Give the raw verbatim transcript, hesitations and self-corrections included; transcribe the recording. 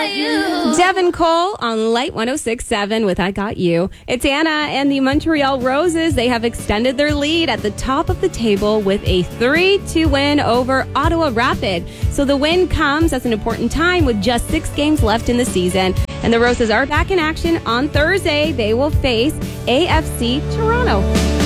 Devin Cole on Light one oh six point seven with I Got You. It's Anna and the Montreal Roses. They have extended their lead at the top of the table with a three two win over Ottawa Rapid. So the win comes at an important time with just six games left in the season. And the Roses are back in action on Thursday. They will face A F C Toronto.